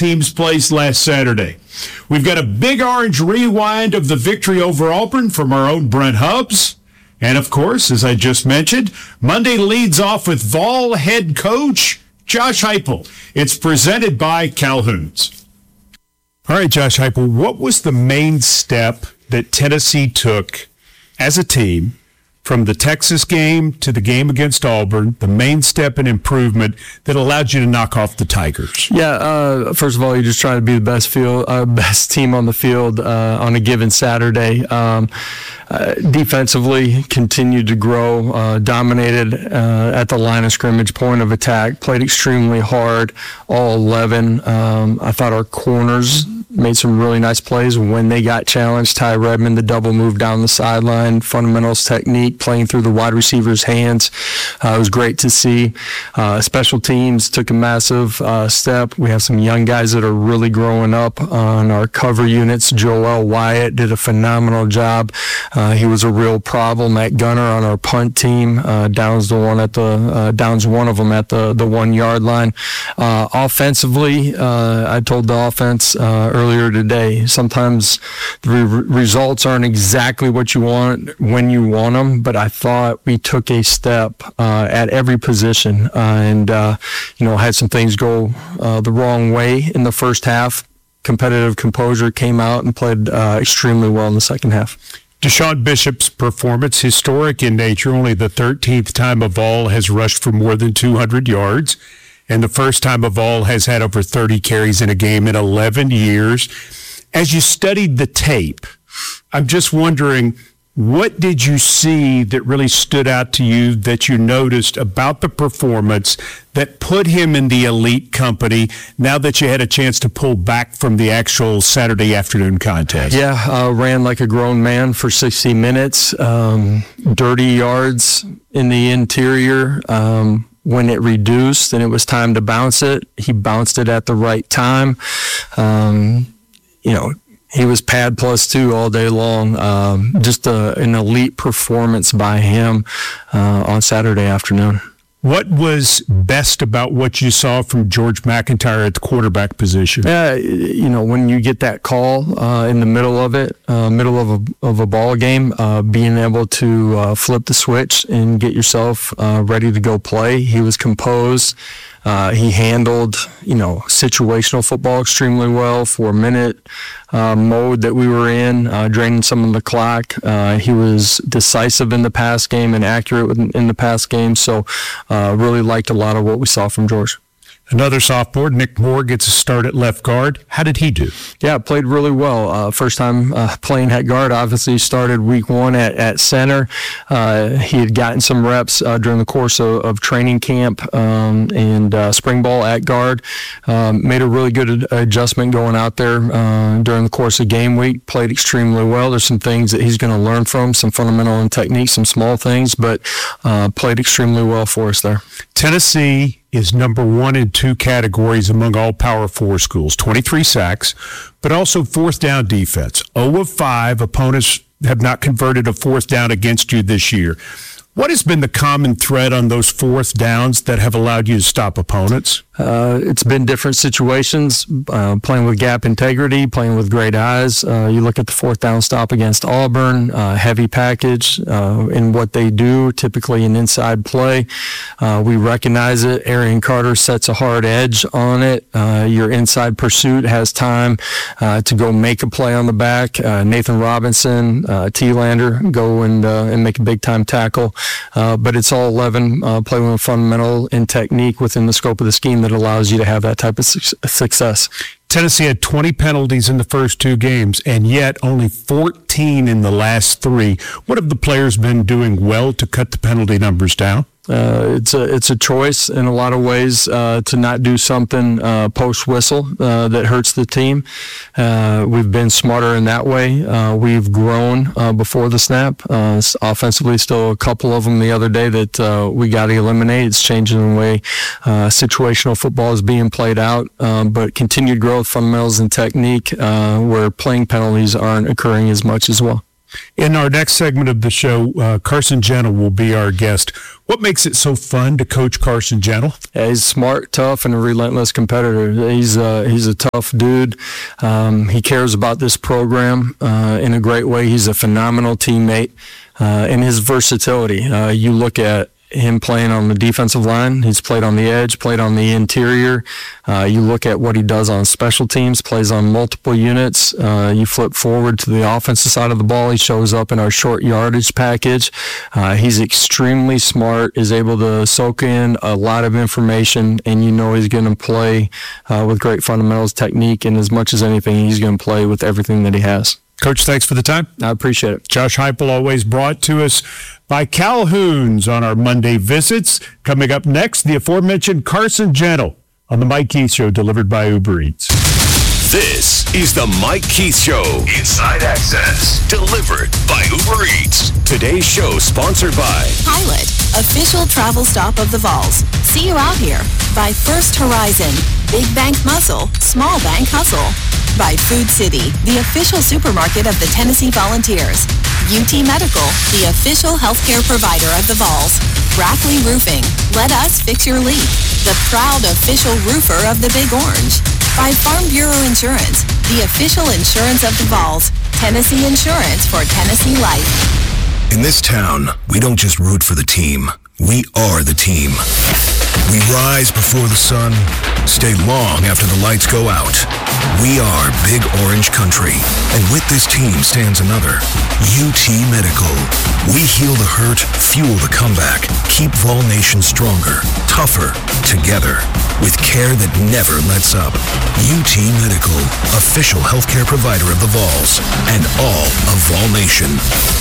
team's place last Saturday. We've got a big orange rewind of the victory over Auburn from our own Brent Hubbs. And, of course, as I just mentioned, Monday leads off with Vol head coach Josh Heupel. It's presented by Calhoun's. All right, Josh Heupel, what was the main step that Tennessee took as a team from the Texas game to the game against Auburn, the main step in improvement that allowed you to knock off the Tigers? Yeah, first of all, you just try to be the best team on the field on a given Saturday. Defensively, continued to grow, dominated at the line of scrimmage, point of attack, played extremely hard, all 11. I thought our corners made some really nice plays when they got challenged. Ty Redmond, the double move down the sideline, fundamentals technique, playing through the wide receiver's hands. It was great to see. Special teams took a massive step. We have some young guys that are really growing up on our cover units. Joel Wyatt did a phenomenal job. He was a real problem at gunner on our punt team. Downs one of them at the 1 yard line. Offensively, I told the offense earlier today, sometimes the results aren't exactly what you want when you want them, but I thought we took a step at every position and had some things go the wrong way in the first half. Competitive composure came out and played extremely well in the second half. Deshaun Bishop's performance, historic in nature, only the 13th time a Vol has rushed for more than 200 yards, and the first time a Vol has had over 30 carries in a game in 11 years. As you studied the tape, I'm just wondering, what did you see that really stood out to you that you noticed about the performance that put him in the elite company now that you had a chance to pull back from the actual Saturday afternoon contest? Yeah, ran like a grown man for 60 minutes, dirty yards in the interior. When it reduced and it was time to bounce it, he bounced it at the right time. He was pad +2 all day long. Just an elite performance by him on Saturday afternoon. What was best about what you saw from George McIntyre at the quarterback position? Yeah, when you get that call in the middle of it, middle of a ball game, being able to flip the switch and get yourself ready to go play. He was composed. He handled, situational football extremely well. 4-minute mode that we were in, draining some of the clock. He was decisive in the pass game and accurate in the pass game. So really liked a lot of what we saw from George. Another sophomore, Nick Moore, gets a start at left guard. How did he do? Yeah, played really well. First time playing at guard. Obviously started week 1 at center. He had gotten some reps during the course of training camp and spring ball at guard. Made a really good adjustment going out there during the course of game week. Played extremely well. There's some things that he's going to learn from, some fundamental and technique, some small things, but played extremely well for us there. Tennessee is number 1 in 2 categories among all Power 4 schools, 23 sacks, but also fourth down defense. 0 of 5 opponents have not converted a fourth down against you this year. What has been the common thread on those fourth downs that have allowed you to stop opponents? It's been different situations, playing with gap integrity, playing with great eyes. You look at the fourth down stop against Auburn, heavy package in what they do, typically an inside play. We recognize it. Arian Carter sets a hard edge on it. Your inside pursuit has time to go make a play on the back. Nathan Robinson, T-Lander go and make a big-time tackle. But it's all 11, playing with fundamental and technique within the scope of the scheme that allows you to have that type of success. Tennessee had 20 penalties in the first 2 games, and yet only 14 in the last 3. What have the players been doing well to cut the penalty numbers down? It's a choice in a lot of ways to not do something post whistle that hurts the team. We've been smarter in that way. We've grown before the snap. Offensively, still a couple of them the other day that we got to eliminate. It's changing the way situational football is being played out, but continued growth, fundamentals, and technique where playing penalties aren't occurring as much as well. In our next segment of the show, Carson Gentle will be our guest. What makes it so fun to coach Carson Gentle? Yeah, he's smart, tough, and a relentless competitor. He's a tough dude. He cares about this program in a great way. He's a phenomenal teammate. And his versatility. You look at him playing on the defensive line. He's played on the edge, played on the interior. You look at what he does on special teams, plays on multiple units. You flip forward to the offensive side of the ball. He shows up in our short yardage package. He's extremely smart, is able to soak in a lot of information, and you know he's going to play with great fundamentals, technique, and as much as anything, he's going to play with everything that he has. Coach, thanks for the time. I appreciate it. Josh Heupel, always brought to us by Calhoun's on our Monday visits. Coming up next, the aforementioned Carson Gentle on the Mike Keith Show, delivered by Uber Eats. This is the Mike Keith Show Inside Access, delivered by Uber Eats. Today's show sponsored by Pilot, official travel stop of the Vols. See you out here. By First Horizon, big bank muscle, small bank hustle. By Food City, the official supermarket of the Tennessee Volunteers. UT Medical, the official healthcare provider of the Vols. Brackley Roofing, let us fix your leak. The proud official roofer of the Big Orange. By Farm Bureau Insurance, the official insurance of the Vols. Tennessee Insurance for Tennessee Life. In this town, we don't just root for the team. We are the team. We rise before the sun, stay long after the lights go out. We are Big Orange Country. And with this team stands another, UT Medical. We heal the hurt, fuel the comeback, keep Vol Nation stronger, tougher, together, with care that never lets up. UT Medical, official healthcare provider of the Vols and all of Vol Nation.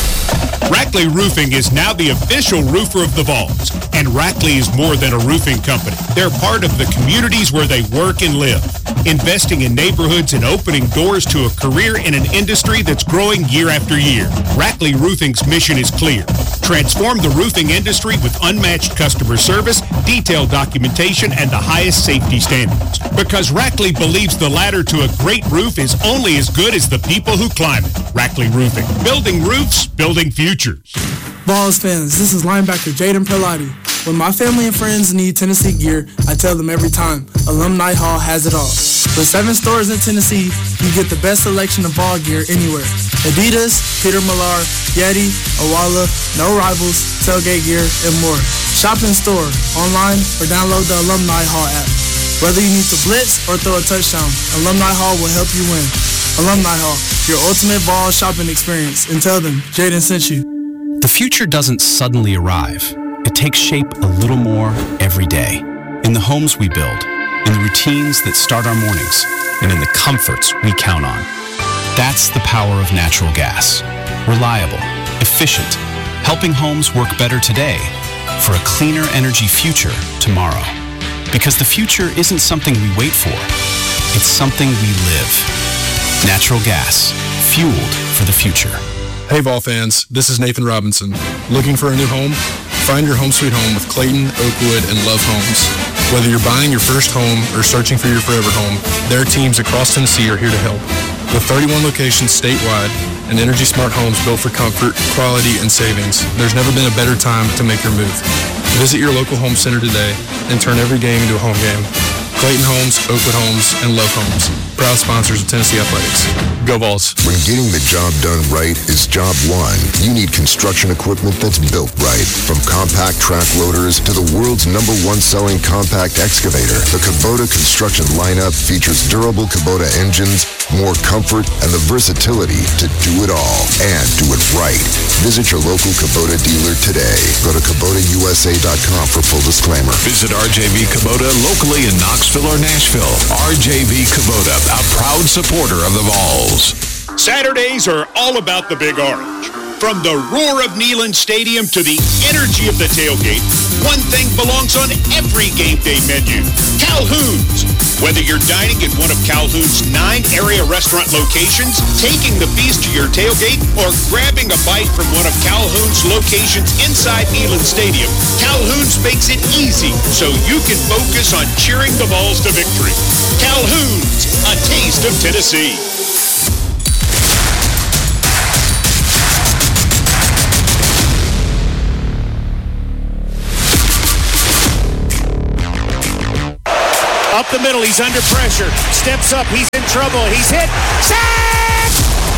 Rackley Roofing is now the official roofer of the Vols, and Rackley is more than a roofing company. They're part of the communities where they work and live, investing in neighborhoods and opening doors to a career in an industry that's growing year after year. Rackley Roofing's mission is clear. Transform the roofing industry with unmatched customer service, detailed documentation, and the highest safety standards. Because Rackley believes the ladder to a great roof is only as good as the people who climb it. Rackley Roofing. Building roofs, building futures. Vols fans, this is linebacker Jaden Perlotti. When my family and friends need Tennessee gear, I tell them every time, Alumni Hall has it all. With 7 stores in Tennessee, you get the best selection of ball gear anywhere. Adidas, Peter Millar, Yeti, Owala, No Rivals, tailgate gear, and more. Shop in store, online, or download the Alumni Hall app. Whether you need to blitz or throw a touchdown, Alumni Hall will help you win. Alumni Hall, your ultimate Vols shopping experience. And tell them Jaden sent you. The future doesn't suddenly arrive. It takes shape a little more every day. In the homes we build, in the routines that start our mornings, and in the comforts we count on. That's the power of natural gas. Reliable, efficient, helping homes work better today for a cleaner energy future tomorrow. Because the future isn't something we wait for. It's something we live. Natural gas, fueled for the future. Hey Vol fans, this is Nathan Robinson. Looking for a new home? Find your home sweet home with Clayton, Oakwood, and Love Homes. Whether you're buying your first home or searching for your forever home, their teams across Tennessee are here to help. With 31 locations statewide and Energy Smart homes built for comfort, quality, and savings, there's never been a better time to make your move. Visit your local home center today and turn every game into a home game. Clayton Homes, Oakwood Homes, and Love Homes, proud sponsors of Tennessee Athletics. Go Vols. When getting the job done right is job one, you need construction equipment that's built right. From compact track loaders to the world's #1 selling compact excavator, the Kubota construction lineup features durable Kubota engines, more comfort, and the versatility to do it all and do it right. Visit your local Kubota dealer today. Go to KubotaUSA.com for full disclaimer. Visit RJV Kubota locally in Knoxville or Nashville. RJV Kubota, a proud supporter of the Vols. Saturdays are all about the Big Orange. From the roar of Neyland Stadium to the energy of the tailgate, one thing belongs on every game day menu: Calhoun's. Whether you're dining at one of Calhoun's 9 area restaurant locations, taking the feast to your tailgate, or grabbing a bite from one of Calhoun's locations inside Neyland Stadium, Calhoun's makes it easy so you can focus on cheering the Vols to victory. Calhoun's, a taste of Tennessee. up the middle. He's under pressure. Steps up. He's in trouble. He's hit. Sack!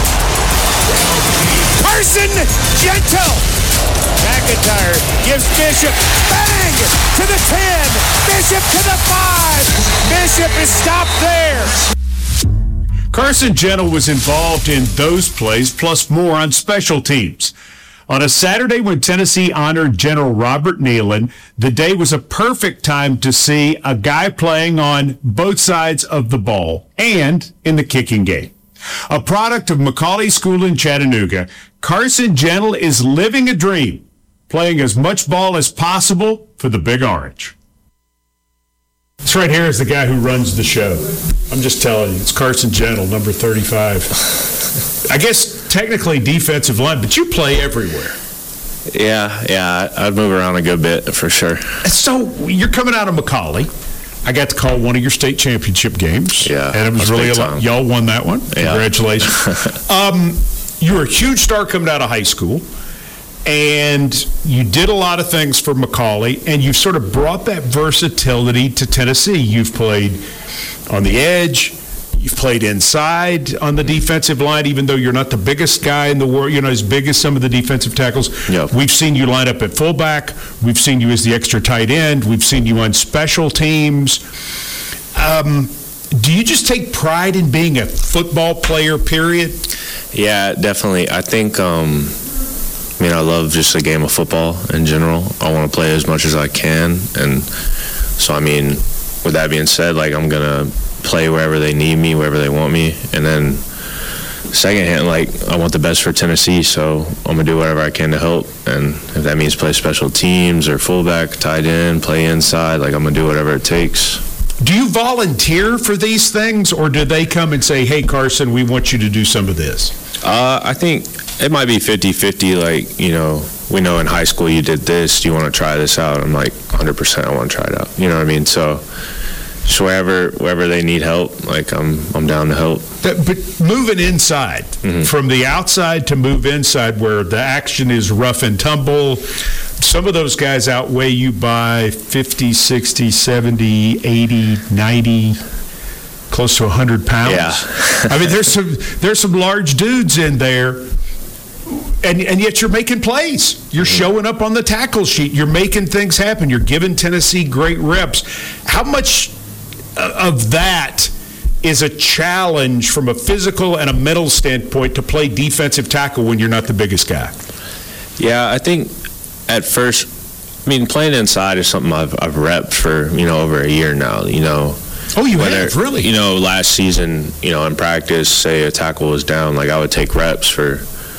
Carson Gentle. McIntyre gives Bishop. Bang! To the 10. Bishop to the 5. Bishop is stopped there. Carson Gentle was involved in those plays, plus more on special teams. On a Saturday when Tennessee honored General Robert Nealon, the day was a perfect time to see a guy playing on both sides of the ball and in the kicking game. A product of McCauley School in Chattanooga, Carson Gentle is living a dream, playing as much ball as possible for the Big Orange. This right here is the guy who runs the show. I'm just telling you, it's Carson Gentle, number 35. I guess technically defensive line, but you play everywhere. Yeah, I'd move around a good bit for sure. So you're coming out of McCauley. I got to call one of your state championship games. Yeah, and it was really a lot. Y'all won that one. Yeah. Congratulations. You were a huge star coming out of high school. And you did a lot of things for McCauley, and you've sort of brought that versatility to Tennessee. You've played on the edge. You've played inside on the defensive line, even though you're not the biggest guy in the world, you're not as big as some of the defensive tackles. Yep. We've seen you line up at fullback. We've seen you as the extra tight end. We've seen you on special teams. Do you just take pride in being a football player, period? Yeah, definitely. I think I love just the game of football in general. I want to play as much as I can. And so, with that being said, I'm going to play wherever they need me, wherever they want me. And then secondhand, I want the best for Tennessee, so I'm going to do whatever I can to help. And if that means play special teams or fullback, tight end, play inside, I'm going to do whatever it takes. Do you volunteer for these things, or do they come and say, hey, Carson, we want you to do some of this? I think it might be 50-50. We know in high school you did this. Do you want to try this out? I'm 100% I want to try it out. You know what I mean? So just wherever they need help, I'm down to help. But moving inside, from the outside to move inside where the action is rough and tumble, some of those guys outweigh you by 50, 60, 70, 80, 90, close to 100 pounds. Yeah. There's some large dudes in there, and yet you're making plays. You're showing up on the tackle sheet. You're making things happen. You're giving Tennessee great reps. How much of that is a challenge from a physical and a mental standpoint to play defensive tackle when you're not the biggest guy? Yeah, I think at first, playing inside is something I've repped for, over a year now, Oh, you have? Really? Last season, in practice, say a tackle was down, I would take reps for,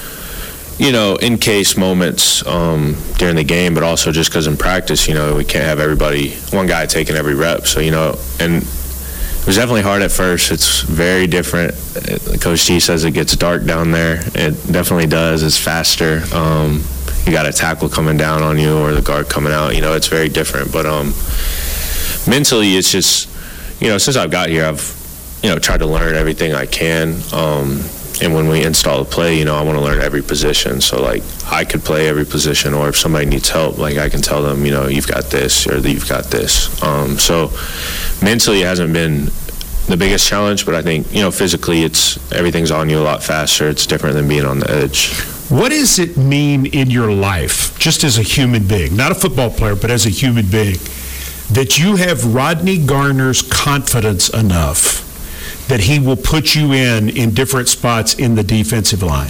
in case moments during the game, but also just because in practice, we can't have one guy taking every rep. So, and it was definitely hard at first. It's very different. Coach G says it gets dark down there. It definitely does. It's faster. You got a tackle coming down on you or the guard coming out. It's very different. But mentally, it's just, since I've got here, I've, tried to learn everything I can. And when we install a play, I want to learn every position. So, I could play every position, or if somebody needs help, I can tell them, you've got this or you've got this. So mentally it hasn't been the biggest challenge, but I think, physically everything's on you a lot faster. It's different than being on the edge. What does it mean in your life, just as a human being, not a football player, but as a human being, that you have Rodney Garner's confidence enough that he will put you in different spots in the defensive line?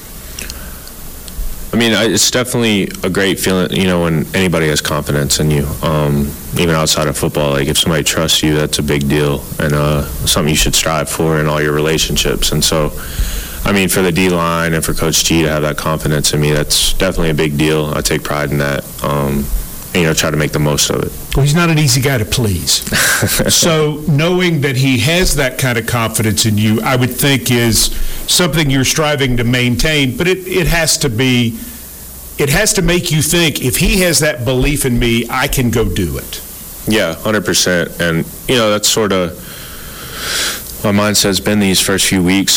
It's definitely a great feeling, when anybody has confidence in you, even outside of football. If somebody trusts you, that's a big deal, and something you should strive for in all your relationships. And so, for the D-line and for Coach G to have that confidence in me, that's definitely a big deal. I take pride in that, and, try to make the most of it. Well, he's not an easy guy to please. So knowing that he has that kind of confidence in you, I would think is something you're striving to maintain, but it has to make you think, if he has that belief in me, I can go do it. Yeah, 100%. And, that's sort of my mindset's been these first few weeks.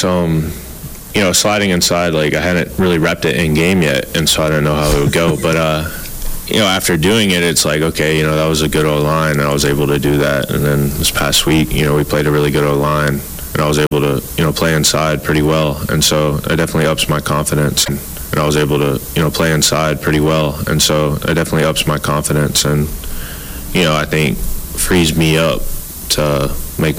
Sliding inside, I hadn't really repped it in game yet, and so I didn't know how it would go. But, after doing it, it's like, okay, that was a good O-line, and I was able to do that. And then this past week, we played a really good O-line, and I was able to, play inside pretty well. And so it definitely ups my confidence. And I was able to, play inside pretty well. And so it definitely ups my confidence and, I think frees me up to make